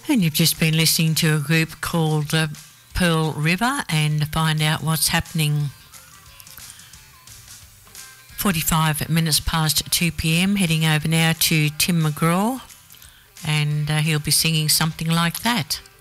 And you've just been listening to a group called Pearl River, and to find out what's happening, 45 minutes past 2 p.m, heading over now to Tim McGraw, and he'll be singing something like that.